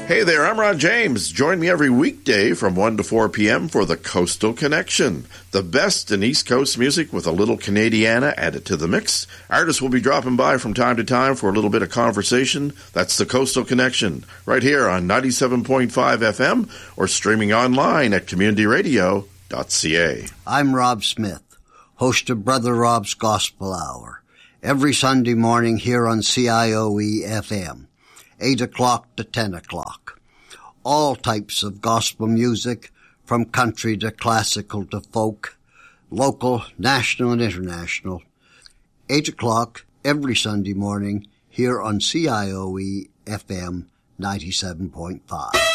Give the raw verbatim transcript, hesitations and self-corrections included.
Hey there, I'm Ron James. Join me every weekday from one to four p.m. for the Coastal Connection. The best in East Coast music with a little Canadiana added to the mix. Artists will be dropping by from time to time for a little bit of conversation. That's the Coastal Connection, right here on ninety-seven point five F M or streaming online at community radio dot c a. I'm Rob Smith, host of Brother Rob's Gospel Hour, every Sunday morning here on C I O E F M. eight o'clock to ten o'clock. All types of gospel music, from country to classical to folk, local, national, and international. eight o'clock every Sunday morning here on C I O E F M ninety-seven point five.